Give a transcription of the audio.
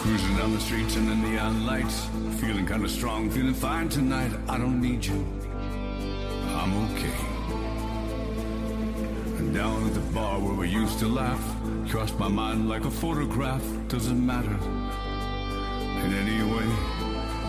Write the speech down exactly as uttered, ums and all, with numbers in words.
Cruising down the streets in the neon lights, feeling kinda strong, feeling fine tonight. I don't need you, I'm okay. And down at the bar where we used to laugh, crossed my mind like a photograph. Doesn't matter in any way.